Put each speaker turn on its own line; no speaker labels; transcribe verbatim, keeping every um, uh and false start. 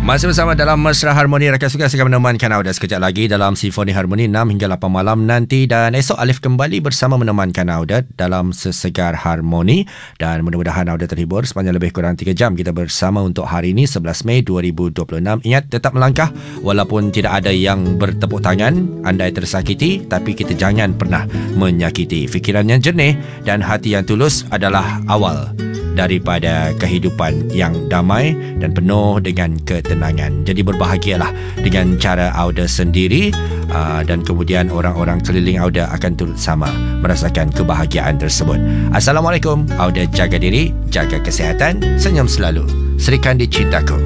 Masih bersama dalam Mesra Harmoni. Rakan suka saya akan menemankan Auda sekejap lagi dalam Simfoni Harmoni enam hingga lapan malam nanti. Dan esok Alif kembali bersama menemankan Auda dalam Sesegar Harmoni. Dan mudah-mudahan Auda terhibur sepanjang lebih kurang tiga jam kita bersama untuk hari ini sebelas Mei dua ribu dua puluh enam. Ingat, tetap melangkah walaupun tidak ada yang bertepuk tangan. Andai tersakiti, tapi kita jangan pernah menyakiti. Fikiran yang jernih dan hati yang tulus adalah awal daripada kehidupan yang damai dan penuh dengan ketenangan. Jadi berbahagialah dengan cara Auda sendiri, uh, dan kemudian orang-orang keliling Auda akan turut sama merasakan kebahagiaan tersebut. Assalamualaikum. Auda jaga diri, jaga kesihatan, senyum selalu. Sri Kandi Cintaku.